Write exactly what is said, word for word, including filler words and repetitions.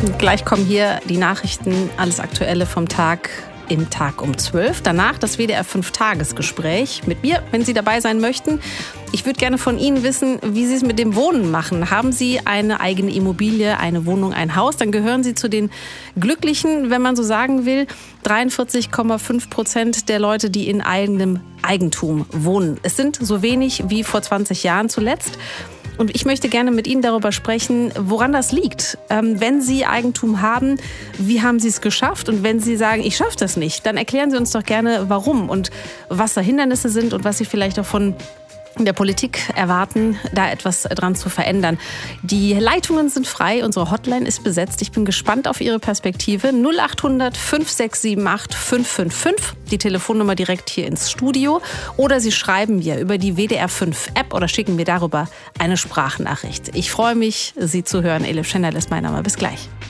Gleich kommen hier die Nachrichten, alles Aktuelle vom Tag im Tag um zwölf. Danach das W D R fünf Tagesgespräch mit mir, wenn Sie dabei sein möchten. Ich würde gerne von Ihnen wissen, wie Sie es mit dem Wohnen machen. Haben Sie eine eigene Immobilie, eine Wohnung, ein Haus? Dann gehören Sie zu den Glücklichen, wenn man so sagen will. dreiundvierzig Komma fünf Prozent der Leute, die in eigenem Eigentum wohnen. Es sind so wenig wie vor zwanzig Jahren zuletzt. Und ich möchte gerne mit Ihnen darüber sprechen, woran das liegt. Ähm, wenn Sie Eigentum haben, wie haben Sie es geschafft? Und wenn Sie sagen, ich schaffe das nicht, dann erklären Sie uns doch gerne, warum und was da Hindernisse sind und was Sie vielleicht auch von der Politik erwarten, da etwas dran zu verändern. Die Leitungen sind frei, unsere Hotline ist besetzt. Ich bin gespannt auf Ihre Perspektive. null acht hundert fünf sechs sieben acht fünf fünf fünf, die Telefonnummer direkt hier ins Studio. Oder Sie schreiben mir über die W D R fünf App oder schicken mir darüber eine Sprachnachricht. Ich freue mich, Sie zu hören. Elif Schenderl ist mein Name. Bis gleich.